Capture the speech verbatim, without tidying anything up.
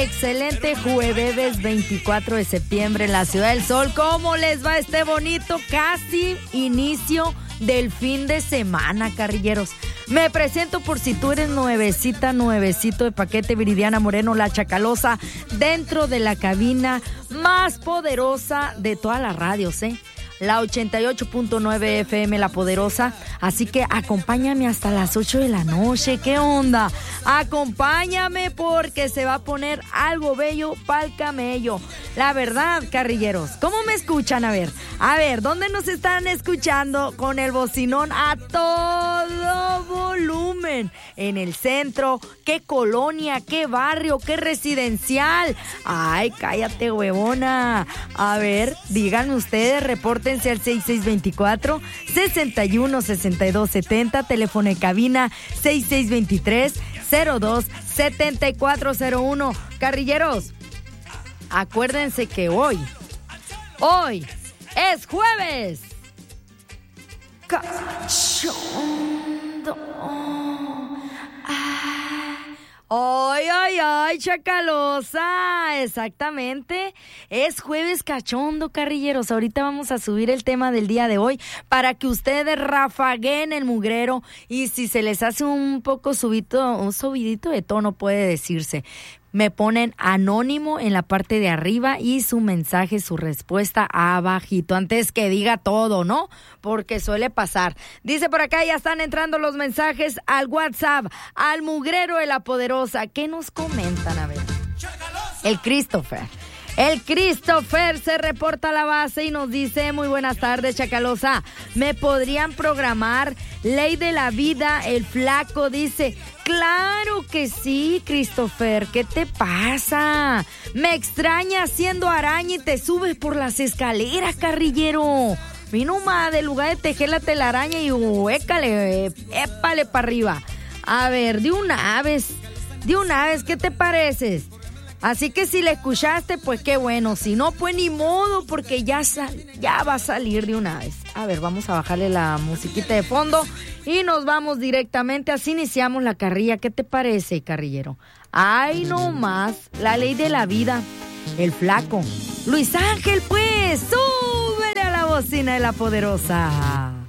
excelente jueves veinticuatro de septiembre en la Ciudad del Sol. ¿Cómo les va este bonito casi inicio del fin de semana, carrilleros? Me presento por si tú eres nuevecita, nuevecito de paquete, Viridiana Moreno, la Chacalosa, dentro de la cabina más poderosa de todas las radios, ¿eh? La ochenta y ocho punto nueve F M, La Poderosa. Así que acompáñame hasta las ocho de la noche. ¿Qué onda? Acompáñame porque se va a poner algo bello pa'l camello. La verdad, carrilleros, ¿cómo me escuchan? A ver, a ver, ¿dónde nos están escuchando? Con el bocinón a todo volumen. En el centro, ¿qué colonia? ¿Qué barrio? ¿Qué residencial? Ay, cállate, huevona. A ver, díganme ustedes, reporten al seis seis dos cuatro, seis uno, seis dos siete cero, teléfono de cabina seis seis dos tres, cero dos siete cuatro cero uno. Carrilleros, acuérdense que hoy, hoy es jueves. Cachondo. ¡Ay, ay, ay, Chacalosa! Exactamente. Es jueves cachondo, carrilleros. Ahorita vamos a subir el tema del día de hoy para que ustedes rafaguen el mugrero. Y si se les hace un poco subito, un subidito de tono, puede decirse. Me ponen anónimo en la parte de arriba y su mensaje, su respuesta abajito, antes que diga todo, ¿no? Porque suele pasar. Dice por acá, ya están entrando los mensajes al WhatsApp, al mugrero de La Poderosa. ¿Qué nos comentan? A ver. El Christopher. El Christopher se reporta a la base y nos dice: muy buenas tardes, Chacalosa. ¿Me podrían programar Ley de la Vida? El Flaco dice: claro que sí, Christopher. ¿Qué te pasa? Me extraña siendo araña y te subes por las escaleras, carrillero. Vino más del lugar de tejer la telaraña y uh, écale, épale para arriba. A ver, de una vez, de una vez, ¿qué te pareces? Así que si le escuchaste, pues qué bueno. Si no, pues ni modo, porque ya, sal, ya va a salir de una vez. A ver, vamos a bajarle la musiquita de fondo y nos vamos directamente. Así iniciamos la carrilla. ¿Qué te parece, carrillero? Ay, no más. La Ley de la Vida. El Flaco. Luis Ángel, pues, súbele a la bocina de La Poderosa.